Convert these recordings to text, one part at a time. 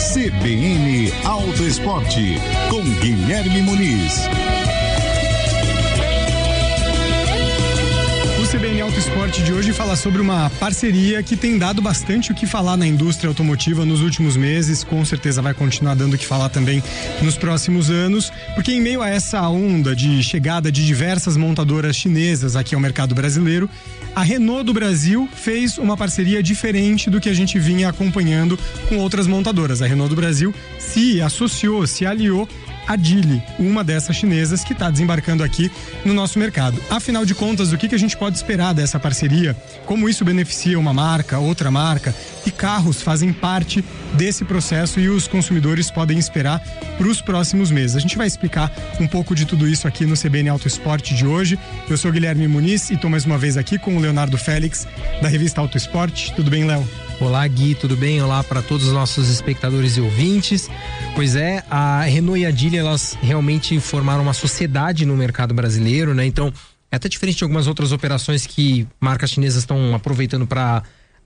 CBN Auto Esporte, com Guilherme Muniz. O CBN Auto Esporte de hoje fala sobre uma parceria que tem dado bastante o que falar na indústria automotiva nos últimos meses, com certeza vai continuar dando o que falar também nos próximos anos, porque em meio a essa onda de chegada de diversas montadoras chinesas aqui ao mercado brasileiro, a Renault do Brasil fez uma parceria diferente do que a gente vinha acompanhando com outras montadoras. A Renault do Brasil se associou, se aliou a Geely, uma dessas chinesas que está desembarcando aqui no nosso mercado. Afinal de contas, o que a gente pode esperar dessa parceria? Como isso beneficia uma marca, outra marca? Que carros fazem parte desse processo e os consumidores podem esperar para os próximos meses? A gente vai explicar um pouco de tudo isso aqui no CBN Auto Esporte de hoje. Eu sou Guilherme Muniz e estou mais uma vez aqui com o Leonardo Félix, da revista Auto Esporte. Tudo bem, Léo? Olá, Gui, tudo bem? Olá para todos os nossos espectadores e ouvintes. Pois é, a Renault e a Geely, elas realmente formaram uma sociedade no mercado brasileiro, né? Então, é até diferente de algumas outras operações que marcas chinesas estão aproveitando para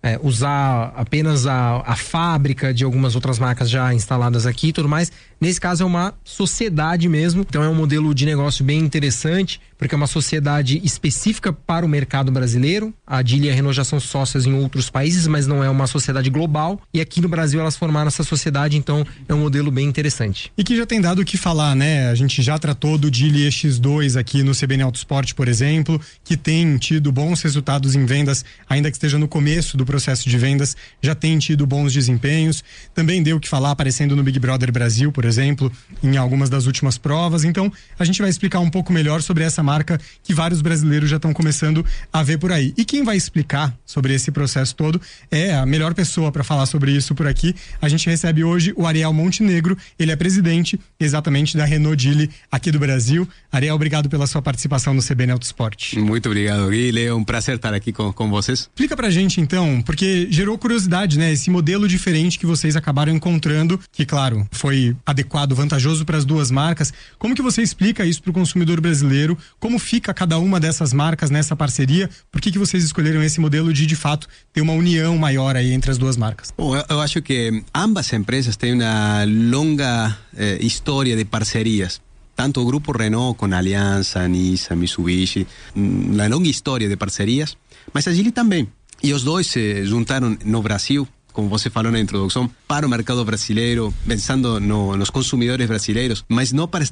usar apenas a fábrica de algumas outras marcas já instaladas aqui e tudo mais. Nesse caso é uma sociedade mesmo, então é um modelo de negócio bem interessante, porque é uma sociedade específica para o mercado brasileiro. A Geely e a Renault já são sócias em outros países, mas não é uma sociedade global, e aqui no Brasil elas formaram essa sociedade, então é um modelo bem interessante. E que já tem dado o que falar, né? A gente já tratou do Geely EX2 aqui no CBN Auto Esporte, por exemplo, que tem tido bons resultados em vendas, ainda que esteja no começo do processo de vendas, já tem tido bons desempenhos. Também deu o que falar aparecendo no Big Brother Brasil, por exemplo, em algumas das últimas provas. Então, a gente vai explicar um pouco melhor sobre essa marca que vários brasileiros já estão começando a ver por aí. E quem vai explicar sobre esse processo todo é a melhor pessoa para falar sobre isso por aqui. A gente recebe hoje o Ariel Montenegro, ele é presidente exatamente da Renault Geely aqui do Brasil. Ariel, obrigado pela sua participação no CBN Auto Esporte. Muito obrigado, Gui. É um prazer estar aqui com vocês. Explica pra gente então, porque gerou curiosidade, né? Esse modelo diferente que vocês acabaram encontrando, que claro, foi adequado, vantajoso para as duas marcas. Como que você explica isso para o consumidor brasileiro? Como fica cada uma dessas marcas nessa parceria? Por que vocês escolheram esse modelo de fato, ter uma união maior aí entre as duas marcas? Bom, eu acho que ambas empresas têm uma longa história de parcerias. Tanto o grupo Renault com Aliança, Nissan, Mitsubishi, uma longa história de parcerias, mas a Geely também. E os dois se juntaram no Brasil, como você falou na introdução, para o mercado brasileiro, pensando nos consumidores brasileiros, mas não para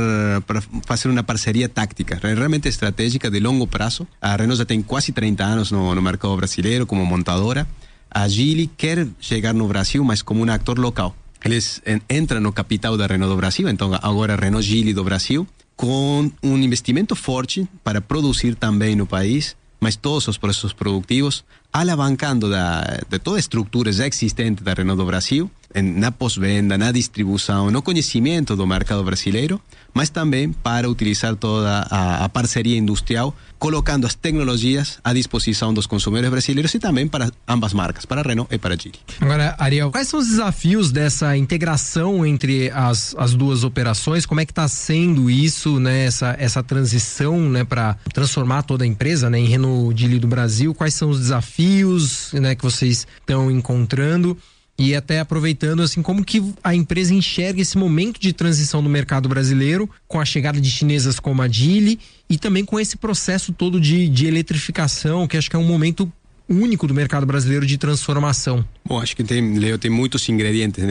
fazer uma parceria tática, realmente estratégica de longo prazo. A Renault já tem quase 30 anos no mercado brasileiro como montadora. A Geely quer chegar no Brasil, mas como um ator local. Eles entram no capital da Renault do Brasil, então agora a Renault Geely do Brasil, com um investimento forte para produzir também no país, mas todos os processos produtivos, alavancando de toda a estrutura já existente da Renault do Brasil, na pós-venda, na distribuição, no conhecimento do mercado brasileiro, mas também para utilizar toda a parceria industrial, colocando as tecnologias à disposição dos consumidores brasileiros e também para ambas marcas, para a Renault e para a Geely. Agora, Ariel, quais são os desafios dessa integração entre as duas operações? Como é que está sendo isso, né? Essa transição, né, para transformar toda a empresa, né, em Renault Geely do Brasil? Quais são os desafios, né, que vocês estão encontrando? E até aproveitando, assim, como que a empresa enxerga esse momento de transição do mercado brasileiro, com a chegada de chinesas como a Geely e também com esse processo todo de eletrificação, que acho que é um momento único do mercado brasileiro de transformação. Bom, acho que Leo, tem muitos ingredientes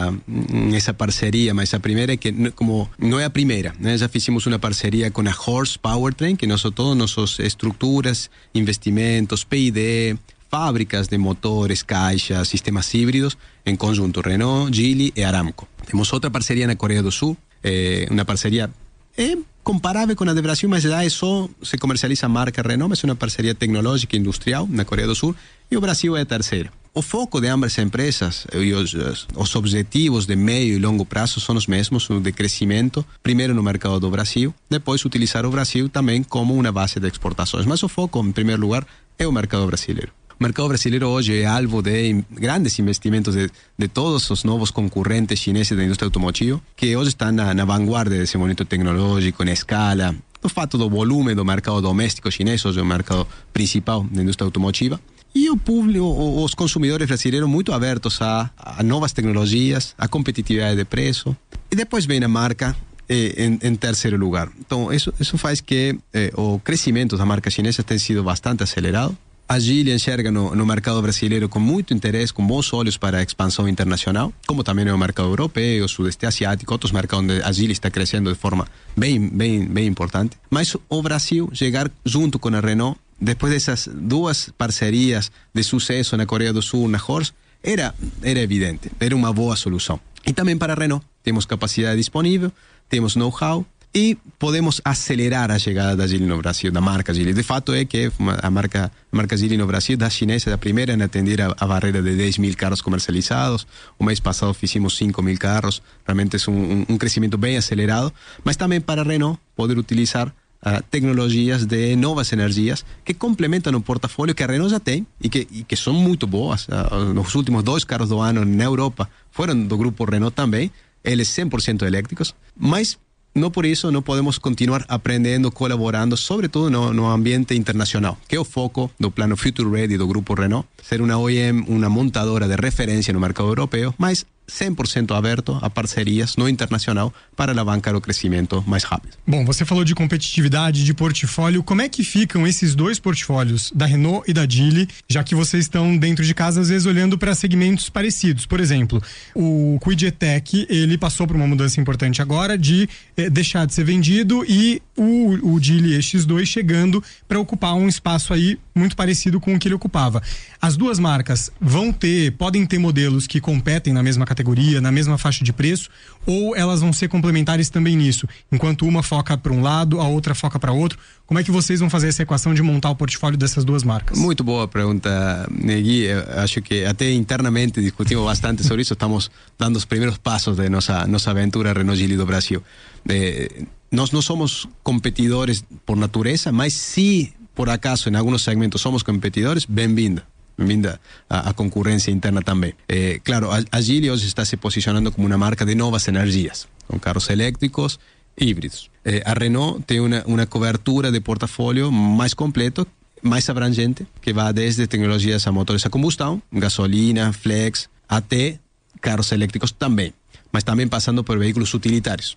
nessa parceria, mas a primeira é que como não é a primeira, né? Já fizemos uma parceria com a Horse Powertrain, que todas nossas estruturas, investimentos, P&D, fábricas de motores, caixas, sistemas híbridos, em conjunto, Renault, Geely e Aramco. Temos outra parceria na Coreia do Sul, uma parceria comparável com a do Brasil, mas já só se comercializa a marca Renault, mas é uma parceria tecnológica e industrial na Coreia do Sul, e o Brasil é a terceira. O foco de ambas empresas e os objetivos de médio e longo prazo são os mesmos, o de crescimento, primeiro no mercado do Brasil, depois utilizar o Brasil também como uma base de exportações, mas o foco, em primeiro lugar, é o mercado brasileiro. O mercado brasileiro hoje é alvo de grandes investimentos de todos os novos concorrentes chineses da indústria automotiva, que hoje estão na vanguarda desse momento tecnológico, na escala, do fato do volume do mercado doméstico chinês, hoje é o mercado principal da indústria automotiva. E o público, os consumidores brasileiros muito abertos a novas tecnologias, a competitividade de preço. E depois vem a marca em terceiro lugar. Então, isso faz que o crescimento da marca chinesa tenha sido bastante acelerado. A Geely enxerga no mercado brasileiro com muito interesse, com bons olhos para a expansão internacional, como também no mercado europeu, sudeste asiático, outros mercados onde a Geely está crescendo de forma bem importante. Mas o Brasil chegar junto com a Renault, depois dessas duas parcerias de sucesso na Coreia do Sul, na Horse, era evidente, era uma boa solução. E também para a Renault, temos capacidade disponível, temos know-how, e podemos acelerar a chegada da Geely no Brasil, da marca Geely. De fato é que a marca Geely no Brasil, da chinesa, da primeira em atender a barreira de 10 mil carros comercializados. O mês passado fizemos 5 mil carros. Realmente é um crescimento bem acelerado. Mas também para a Renault poder utilizar tecnologias de novas energias que complementam o portfólio que a Renault já tem e que são muito boas. Os últimos 2 carros do ano na Europa foram do grupo Renault também. Eles 100% elétricos. Mas não por isso não podemos continuar aprendendo, colaborando, sobretudo no ambiente internacional, que é o foco do plano Future Ready do grupo Renault, ser uma OEM, uma montadora de referência no mercado europeu, mas 100% aberto a parcerias no internacional para alavancar o crescimento mais rápido. Bom, você falou de competitividade, de portfólio. Como é que ficam esses dois portfólios, da Renault e da Geely, já que vocês estão dentro de casa, às vezes, olhando para segmentos parecidos? Por exemplo, o Kwid E-Tech, ele passou por uma mudança importante agora de deixar de ser vendido e o Geely X2 chegando para ocupar um espaço aí muito parecido com o que ele ocupava. As duas marcas podem ter modelos que competem na mesma categoria, na mesma faixa de preço, ou elas vão ser complementares também nisso? Enquanto uma foca para um lado, a outra foca para outro. Como é que vocês vão fazer essa equação de montar o portfólio dessas duas marcas? Muito boa pergunta, Negui. Acho que até internamente discutimos bastante sobre isso. Estamos dando os primeiros passos de nossa aventura Renault Geely do Brasil. Nós não somos competidores por natureza, mas se por acaso em alguns segmentos somos competidores, bem-vinda a concorrência interna também. Claro, a Geely hoje está se posicionando como uma marca de novas energias, com carros elétricos híbridos. A Renault tem uma cobertura de portfólio mais completo, mais abrangente, que vai desde tecnologias a motores a combustão, gasolina, flex, até carros elétricos também, mas também passando por veículos utilitários.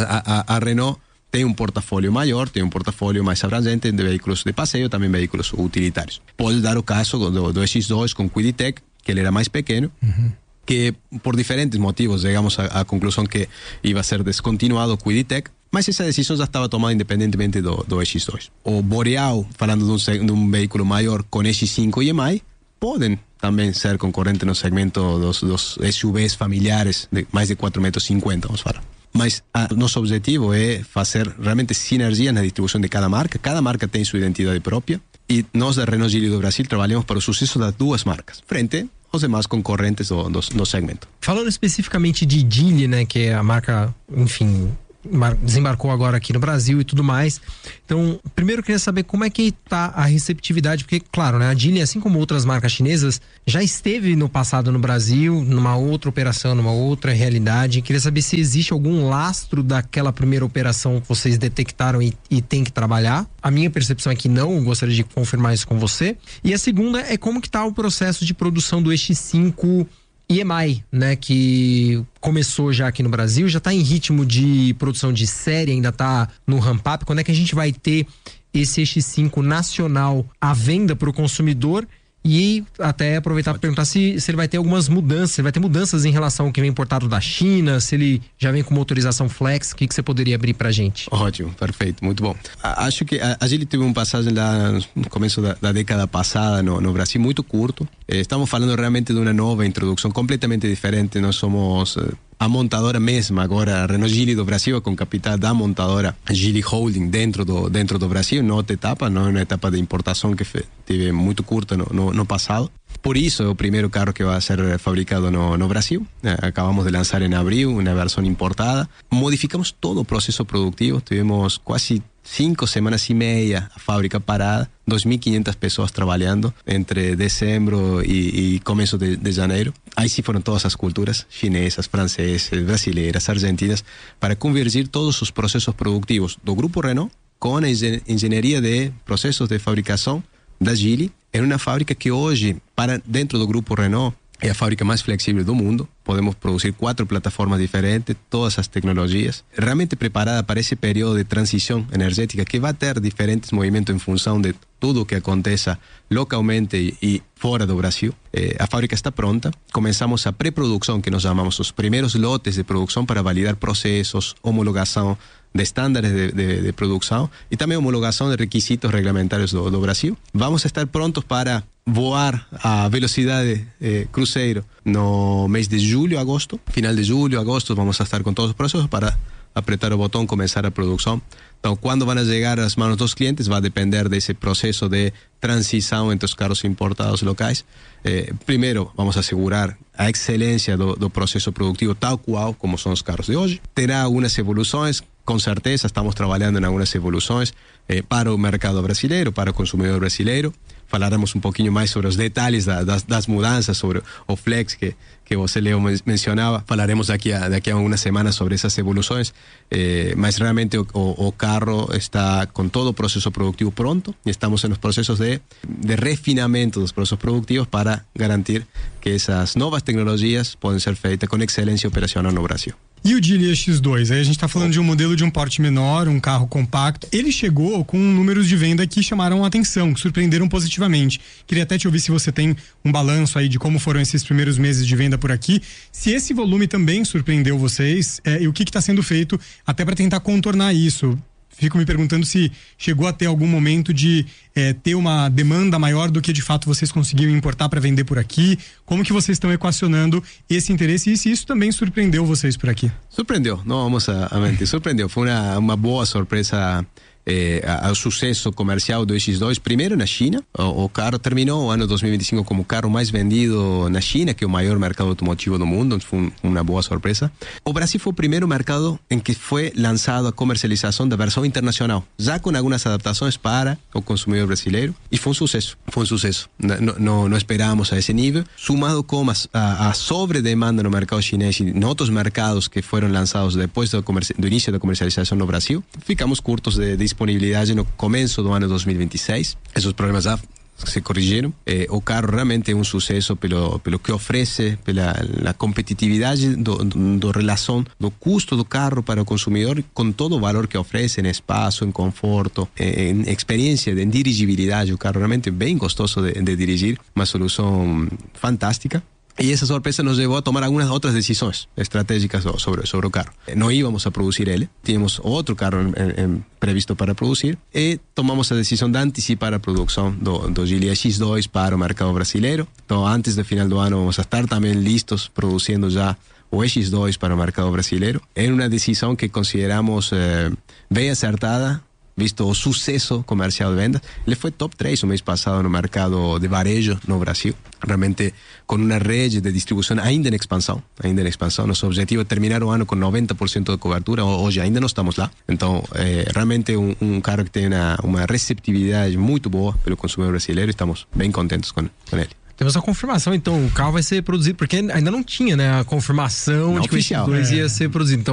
A Renault tem um portfólio maior, tem um portfólio mais abrangente de veículos de passeio, também veículos utilitários. Pode dar o caso do X2 com Kwid E-Tech, que ele era mais pequeno, que por diferentes motivos chegamos à conclusão que ia ser descontinuado o Kwid E-Tech, mas essa decisão já estava tomada independentemente do X2. O Boreal, falando de um veículo maior com X5 e EMI, podem também ser concorrentes no segmento dos SUVs familiares de mais de 4,50 metros, vamos falar. Mas nosso objetivo é fazer realmente sinergia na distribuição de cada marca. Cada marca tem sua identidade própria e nós da Renault Geely do Brasil trabalhamos para o sucesso das duas marcas, frente aos demais concorrentes do segmento. Falando especificamente de Geely, né, que é a marca, enfim, desembarcou agora aqui no Brasil e tudo mais. Então, primeiro eu queria saber como é que tá a receptividade, porque, claro, né, a Geely, assim como outras marcas chinesas, já esteve no passado no Brasil, numa outra operação, numa outra realidade. Queria saber se existe algum lastro daquela primeira operação que vocês detectaram e tem que trabalhar. A minha percepção é que não, gostaria de confirmar isso com você. E a segunda é como que tá o processo de produção do X5 EMI, né, que começou já aqui no Brasil, já está em ritmo de produção de série, ainda está no ramp-up. Quando é que a gente vai ter esse X5 nacional à venda para o consumidor? E até aproveitar para perguntar se ele vai ter algumas mudanças, se ele vai ter mudanças em relação ao que vem importado da China, se ele já vem com motorização flex, o que você poderia abrir para a gente? Ótimo, perfeito, muito bom. Acho que a Geely teve uma passagem lá no começo da década passada no Brasil muito curto. Estamos falando realmente de uma nova introdução completamente diferente. Nós somos a montadora mesma agora, a Renault Geely do Brasil, com capital da montadora Geely Holding dentro do Brasil, não outra etapa, não é uma etapa de importação que teve muito curta no passado. Por isso é o primeiro carro que vai ser fabricado no Brasil. Acabamos de lançar em abril uma versão importada. Modificamos todo o processo produtivo, tivemos quase 5 semanas e meia a fábrica parada, 2.500 pessoas trabalhando entre dezembro e começo de janeiro. Aí sim foram todas as culturas, chinesas, francesas, brasileiras, argentinas, para convergir todos os processos produtivos do grupo Renault com a engenharia de processos de fabricação da Geely, em uma fábrica que hoje, para dentro do grupo Renault, é a fábrica mais flexível do mundo. Podemos produzir 4 plataformas diferentes, todas as tecnologias, realmente preparada para esse período de transição energética que vai ter diferentes movimentos em função de tudo o que aconteça localmente e fora do Brasil. A fábrica está pronta. Começamos a pré-produção, que nós chamamos os primeiros lotes de produção para validar processos, homologação de estándares de produção e também homologação de requisitos regulamentários do Brasil. Vamos estar prontos para voar a velocidade cruzeiro no mês de julho, agosto. Final de julho, agosto, vamos a estar com todos os processos para apertar o botão, começar a produção. Então, quando vão chegar às mãos dos clientes, vai depender desse processo de transição entre os carros importados locais. Primeiro, vamos assegurar a excelência do processo produtivo tal qual como são os carros de hoje. Terá algumas evoluções, com certeza estamos trabalhando em algumas evoluções para o mercado brasileiro, para o consumidor brasileiro. Falaremos um pouquinho mais sobre os detalhes das mudanças, sobre o Flex que você, Leo, mencionava. Falaremos daqui a algumas semanas sobre essas evoluções, mas realmente o carro está com todo o processo produtivo pronto e estamos nos processos de refinamento dos processos produtivos para garantir que essas novas tecnologias podem ser feitas com excelência operacional no Brasil. E o Geely X2? Aí a gente está falando de um modelo de um porte menor, um carro compacto. Ele chegou com números de venda que chamaram a atenção, que surpreenderam positivamente. Queria até te ouvir se você tem um balanço aí de como foram esses primeiros meses de venda por aqui. Se esse volume também surpreendeu vocês, e o que está sendo feito até para tentar contornar isso. Fico me perguntando se chegou a ter algum momento de ter uma demanda maior do que de fato vocês conseguiram importar para vender por aqui. Como que vocês estão equacionando esse interesse e se isso também surpreendeu vocês por aqui? Surpreendeu, não vamos a mentir, surpreendeu. Foi uma boa surpresa ao sucesso comercial do X2, primeiro na China. O carro terminou o ano 2025 como o carro mais vendido na China, que é o maior mercado automotivo do mundo. Foi uma boa surpresa. O Brasil foi o primeiro mercado em que foi lançado a comercialização da versão internacional, já com algumas adaptações para o consumidor brasileiro, e foi um sucesso. Não esperávamos a esse nível, sumado com a sobredemanda no mercado chinês e em outros mercados que foram lançados depois do início da comercialização no Brasil. Ficamos curtos de disponibilidade no começo do ano 2026. Esses problemas já se corrigiram. O carro realmente é um sucesso pelo que oferece, pela competitividade da relação do custo do carro para o consumidor com todo o valor que oferece em espaço, em conforto, em experiência, em dirigibilidade. O carro realmente é bem gostoso de dirigir, uma solução fantástica. E essa surpresa nos levou a tomar algumas outras decisões estratégicas sobre o carro. Não íamos a produzir ele, tínhamos outro carro previsto para produzir e tomamos a decisão de antecipar a produção do Geely X2 para o mercado brasileiro. Então, antes do final do ano, vamos a estar também listos produzindo já o X2 para o mercado brasileiro. É uma decisão que consideramos bem acertada, visto o sucesso comercial de vendas. Ele foi top 3 o mês passado no mercado de varejo no Brasil, realmente com uma rede de distribuição ainda em expansão. Nosso objetivo é terminar o ano com 90% de cobertura. Hoje ainda não estamos lá. Então, realmente é um carro que tem uma receptividade muito boa pelo consumidor brasileiro e estamos bem contentes com ele. Temos a confirmação, então, o carro vai ser produzido, porque ainda não tinha, né, a confirmação de que o X2 ia ser produzido. Então,